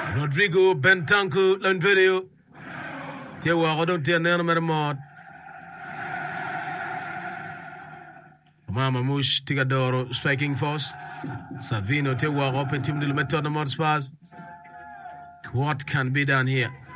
Rodrigo Bentancur Lanverio. Tewa Rodon Tianer Mermot. Mama Mush Tigadoro striking force. Savino Tewa open team the method of Spurs. What can be done here?